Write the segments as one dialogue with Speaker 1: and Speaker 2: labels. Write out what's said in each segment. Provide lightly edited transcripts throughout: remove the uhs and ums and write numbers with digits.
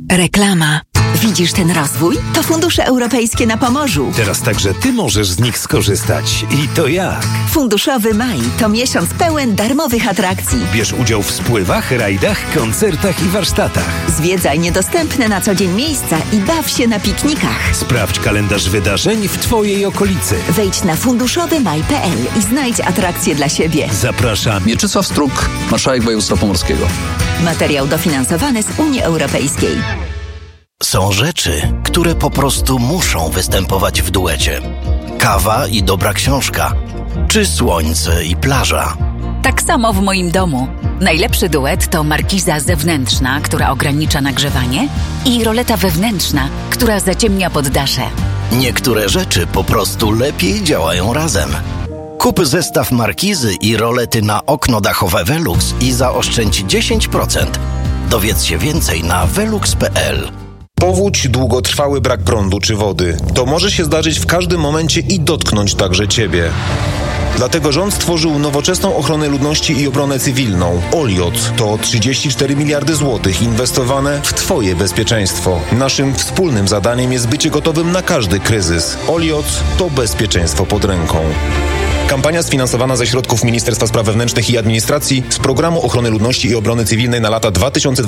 Speaker 1: Reklama. Widzisz ten rozwój? To fundusze europejskie na Pomorzu.
Speaker 2: Teraz także ty możesz z nich skorzystać. I to jak?
Speaker 1: Funduszowy maj to miesiąc pełen darmowych atrakcji.
Speaker 2: Bierz udział w spływach, rajdach, koncertach i warsztatach.
Speaker 1: Zwiedzaj niedostępne na co dzień miejsca i baw się na piknikach.
Speaker 2: Sprawdź kalendarz wydarzeń w twojej okolicy.
Speaker 1: Wejdź na funduszowymaj.pl i znajdź atrakcje dla siebie.
Speaker 2: Zapraszam.
Speaker 3: Mieczysław Struk, marszałek województwa pomorskiego.
Speaker 1: Materiał dofinansowany z Unii Europejskiej.
Speaker 4: Są rzeczy, które po prostu muszą występować w duecie. Kawa i dobra książka, czy słońce i plaża.
Speaker 5: Tak samo w moim domu. Najlepszy duet to markiza zewnętrzna, która ogranicza nagrzewanie, i roleta wewnętrzna, która zaciemnia poddasze.
Speaker 4: Niektóre rzeczy po prostu lepiej działają razem. Kup zestaw markizy i rolety na okno dachowe Velux i zaoszczędź 10%. Dowiedz się więcej na velux.pl.
Speaker 6: Powódź, długotrwały brak prądu czy wody. To może się zdarzyć w każdym momencie i dotknąć także Ciebie. Dlatego rząd stworzył nowoczesną ochronę ludności i obronę cywilną. OLIOC to 34 miliardy złotych inwestowane w Twoje bezpieczeństwo. Naszym wspólnym zadaniem jest bycie gotowym na każdy kryzys. OLIOC to bezpieczeństwo pod ręką. Kampania sfinansowana ze środków Ministerstwa Spraw Wewnętrznych i Administracji z Programu Ochrony Ludności i Obrony Cywilnej na lata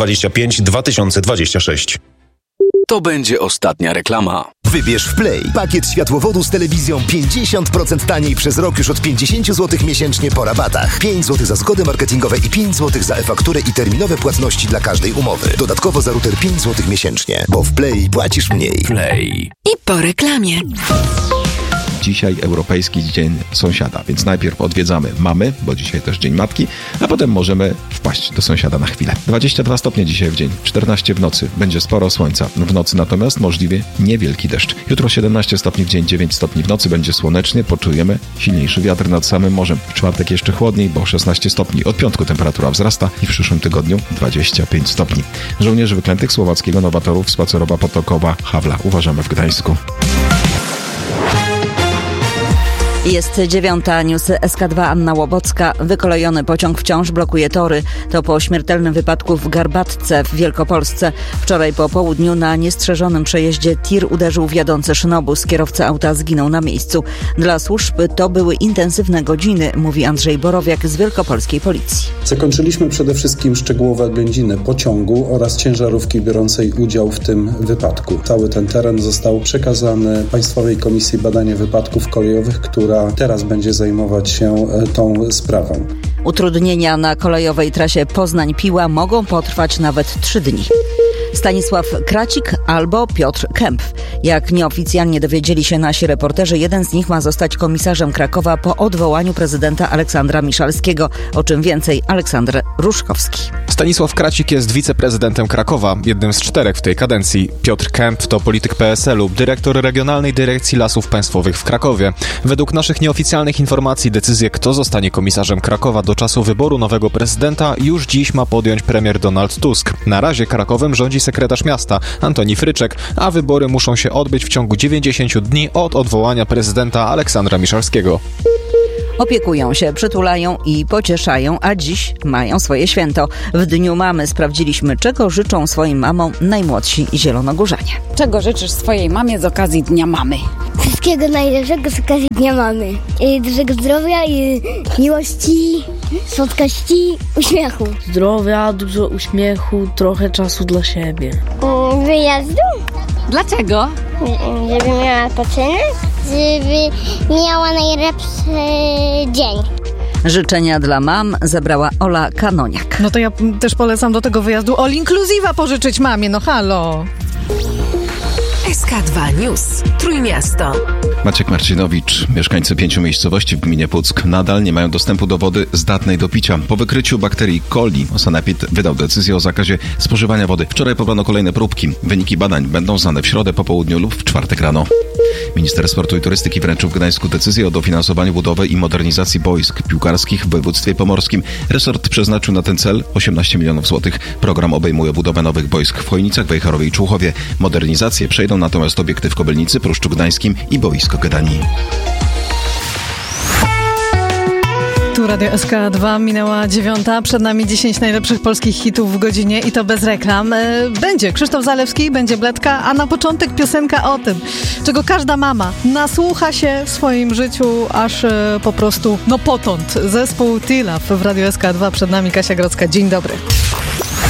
Speaker 6: 2025-2026.
Speaker 3: To będzie ostatnia reklama.
Speaker 7: Wybierz w Play pakiet światłowodu z telewizją 50% taniej przez rok już od 50 zł miesięcznie po rabatach. 5 zł za zgody marketingowe i 5 zł za e-fakturę i terminowe płatności dla każdej umowy. Dodatkowo za router 5 zł miesięcznie, bo w Play płacisz mniej.
Speaker 3: Play.
Speaker 1: I po reklamie.
Speaker 8: Dzisiaj Europejski Dzień Sąsiada, więc najpierw odwiedzamy mamy, bo dzisiaj też Dzień Matki, a potem możemy wpaść do sąsiada na chwilę. 22 stopnie dzisiaj w dzień, 14 w nocy, będzie sporo słońca. W nocy natomiast możliwie niewielki deszcz. Jutro 17 stopni w dzień, 9 stopni w nocy, będzie słonecznie, poczujemy silniejszy wiatr nad samym morzem. W czwartek jeszcze chłodniej, bo 16 stopni. Od piątku temperatura wzrasta i w przyszłym tygodniu 25 stopni. Żołnierzy wyklętych słowackiego nowatorów spacerowa potokowa Hawla. Uważamy w Gdańsku.
Speaker 9: Jest 9. News SK2 Anna Łobocka. Wykolejony pociąg wciąż blokuje tory. To po śmiertelnym wypadku w Garbatce w Wielkopolsce. Wczoraj po południu na niestrzeżonym przejeździe tir uderzył w jadący szynobus. Kierowca auta zginął na miejscu. Dla służb to były intensywne godziny, mówi Andrzej Borowiak z Wielkopolskiej Policji.
Speaker 10: Zakończyliśmy przede wszystkim szczegółowe oględziny pociągu oraz ciężarówki biorącej udział w tym wypadku. Cały ten teren został przekazany Państwowej Komisji Badania Wypadków Kolejowych, która teraz będzie zajmować się tą sprawą.
Speaker 9: Utrudnienia na kolejowej trasie Poznań-Piła mogą potrwać nawet 3 dni. Stanisław Kracik albo Piotr Kempf. Jak nieoficjalnie dowiedzieli się nasi reporterzy, jeden z nich ma zostać komisarzem Krakowa po odwołaniu prezydenta Aleksandra Miszalskiego. O czym więcej Aleksander Ruszkowski.
Speaker 11: Stanisław Kracik jest wiceprezydentem Krakowa, jednym z 4 w tej kadencji. Piotr Kempf to polityk PSL-u, dyrektor Regionalnej Dyrekcji Lasów Państwowych w Krakowie. Według naszych nieoficjalnych informacji decyzję, kto zostanie komisarzem Krakowa do czasu wyboru nowego prezydenta, już dziś ma podjąć premier Donald Tusk. Na razie Krakowem rządzi sekretarz miasta Antoni Fryczek, a wybory muszą się odbyć w ciągu 90 dni od odwołania prezydenta Aleksandra Miszalskiego.
Speaker 9: Opiekują się, przytulają i pocieszają, a dziś mają swoje święto. W Dniu Mamy sprawdziliśmy, czego życzą swoim mamom najmłodsi zielonogórzanie.
Speaker 12: Czego życzysz swojej mamie z okazji Dnia Mamy?
Speaker 13: Wszystkiego najlepszego z okazji Dnia Mamy. I dużego zdrowia, i miłości, słodkości, uśmiechu.
Speaker 14: Zdrowia, dużo uśmiechu, trochę czasu dla siebie.
Speaker 13: Wyjazdu?
Speaker 12: Dlaczego?
Speaker 13: Żeby miała odpoczynek, żeby miała najlepszy dzień.
Speaker 9: Życzenia dla mam zebrała Ola Kanoniak.
Speaker 15: No to ja też polecam do tego wyjazdu all inclusive'a pożyczyć mamie, no halo.
Speaker 1: SK2 News. Trójmiasto.
Speaker 8: Maciek Marcinowicz. Mieszkańcy 5 miejscowości w gminie Puck nadal nie mają dostępu do wody zdatnej do picia. Po wykryciu bakterii coli Sanepid wydał decyzję o zakazie spożywania wody. Wczoraj pobrano kolejne próbki. Wyniki badań będą znane w środę po południu lub w czwartek rano. Minister Sportu i Turystyki wręczył w Gdańsku decyzję o dofinansowaniu budowy i modernizacji boisk piłkarskich w województwie pomorskim. Resort przeznaczył na ten cel 18 milionów złotych. Program obejmuje budowę nowych boisk w Chojnicach, Wejherowie i Człuchowie. Modernizację przejdą natomiast obiekty w Kobylnicy, Pruszczu Gdańskim i boisko Gdanii.
Speaker 15: Tu Radio SK2, minęła 9:00, przed nami 10 najlepszych polskich hitów w godzinie i to bez reklam. Będzie Krzysztof Zalewski, będzie Bledka, a na początek piosenka o tym, czego każda mama nasłucha się w swoim życiu aż po prostu, potąd. Zespół Tilaf w Radio SK2, przed nami Kasia Grodzka. Dzień dobry.